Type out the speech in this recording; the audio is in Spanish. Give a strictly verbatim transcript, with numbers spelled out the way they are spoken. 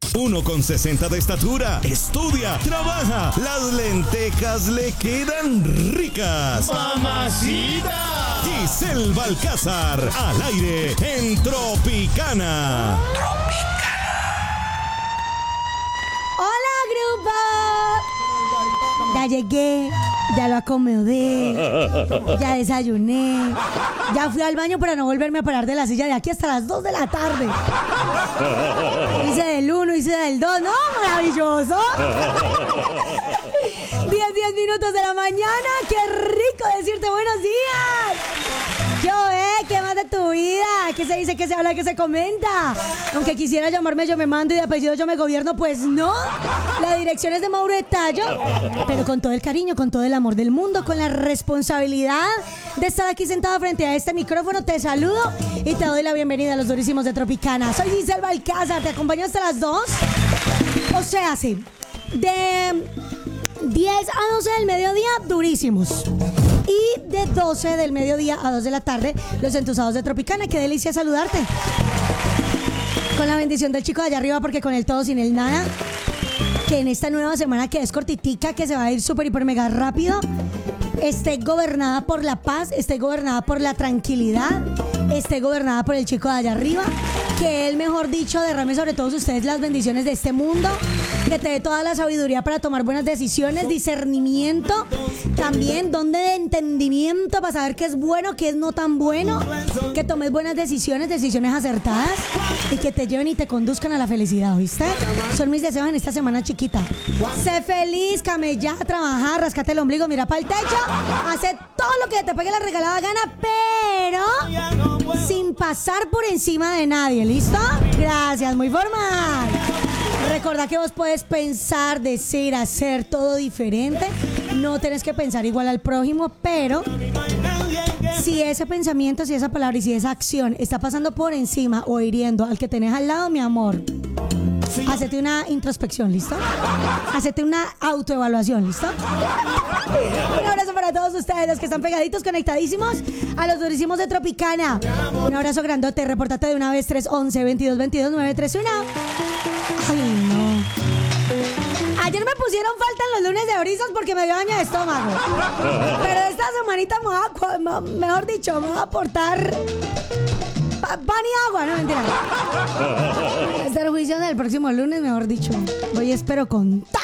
uno con sesenta de estatura. Estudia, trabaja. Las lentejas le quedan ricas. ¡Mamacita! Giselle Balcázar, al aire en Tropicana. ¡Hola, grupo! Ya llegué, ya lo acomodé, ya desayuné, ya fui al baño para no volverme a parar de la silla de aquí hasta las dos de la tarde. Hice del uno, hice del dos, ¡no! ¡Maravilloso! diez, diez minutos de la mañana, ¡qué rico decirte buenos días! Yo, eh, ¿qué más de tu vida? ¿Qué se dice, qué se habla, qué se comenta? Aunque quisiera llamarme Yo Me Mando y de apellido Yo Me Gobierno, pues no. La dirección es de Mauro de Tallo, pero con todo el cariño, con todo el amor del mundo, con la responsabilidad de estar aquí sentado frente a este micrófono, te saludo y te doy la bienvenida a los durísimos de Tropicana. Soy Giselle Balcázar, te acompaño hasta las dos. O sea, sí, de diez a doce del mediodía, durísimos. Y de doce del mediodía a dos de la tarde, los entusados de Tropicana. Qué delicia saludarte. Con la bendición del chico de allá arriba, porque con el todo, sin el nada. Que en esta nueva semana, que es cortitica, que se va a ir súper, hiper, mega rápido, esté gobernada por la paz, esté gobernada por la tranquilidad, esté gobernada por el chico de allá arriba. Que él, mejor dicho, derrame sobre todos ustedes las bendiciones de este mundo, que te dé toda la sabiduría para tomar buenas decisiones, discernimiento, también don de entendimiento para saber qué es bueno, qué es no tan bueno, que tomes buenas decisiones, decisiones acertadas y que te lleven y te conduzcan a la felicidad, ¿viste? Son mis deseos en esta semana chiquita. Sé feliz, camella, trabajar, rascate el ombligo, mira para el techo, hace todo lo que te pegue la regalada gana, pero sin pasar por encima de nadie, ¿listo? Gracias, muy formal. Recordá que vos puedes pensar, decir, hacer todo diferente. No tenés que pensar igual al prójimo, pero si ese pensamiento, si esa palabra y si esa acción está pasando por encima o hiriendo al que tenés al lado, mi amor, hacete una introspección, ¿listo? Hacete una autoevaluación, ¿listo? Un abrazo para todos ustedes, los que están pegaditos, conectadísimos a los durísimos de Tropicana. Un abrazo grandote, repórtate de una vez, tres once, veintidós veintidós, nueve tres uno. Ay, no. Ayer me pusieron falta en los lunes de brisas porque me dio daño de estómago. Pero esta semanita me va a, mejor dicho, me va a aportar pan y agua, no mentira. Hasta el juicio del próximo lunes, mejor dicho. Hoy espero con